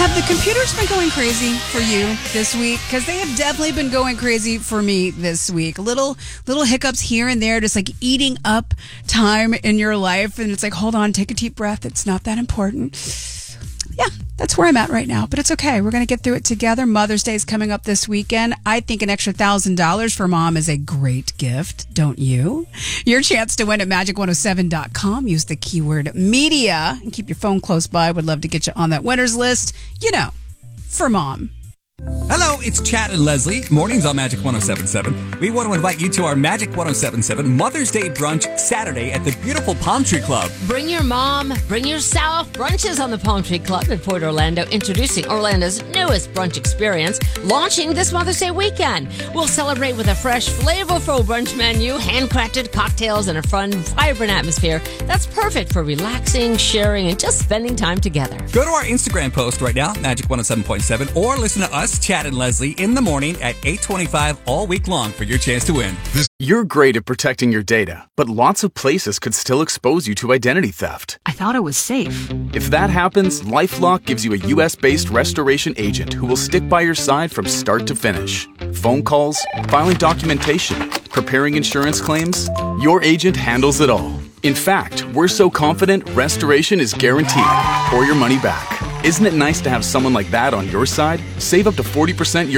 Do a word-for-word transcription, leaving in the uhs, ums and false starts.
Have the computers been going crazy for you this week? Because they have definitely been going crazy for me this week. Little little hiccups here and there, just like eating up time in your life. And it's like, hold on, take a deep breath. It's not that important. Yeah, that's where I'm at right now. But it's okay. We're going to get through it together. Mother's Day is coming up this weekend. I think an extra one thousand dollars for mom is a great gift, don't you? Your chance to win at magic one oh seven dot com. Use the keyword media and keep your phone close by. Would love to get you on that winners list. You know, for mom. Hello, it's Chad and Leslie. Mornings on Magic one oh seven point seven. We want to invite you to our Magic one oh seven point seven Mother's Day brunch Saturday at the beautiful Palm Tree Club. Bring your mom, bring yourself. Brunches on the Palm Tree Club in Port Orlando, introducing Orlando's newest brunch experience, launching this Mother's Day weekend. We'll celebrate with a fresh, flavorful brunch menu, handcrafted cocktails, and a fun, vibrant atmosphere that's perfect for relaxing, sharing, and just spending time together. Go to our Instagram post right now, Magic one oh seven point seven, or listen to us, Chad and Leslie, in the morning at eight twenty-five all week long for your chance to win. You're great at protecting your data, but lots of places could still expose you to identity theft. I thought it was safe. If that happens, LifeLock gives you a U S-based restoration agent who will stick by your side from start to finish. Phone calls, filing documentation, preparing insurance claims, your agent handles it all. In fact, we're so confident restoration is guaranteed or your money back. Isn't it nice to have someone like that on your side? Save up to forty percent your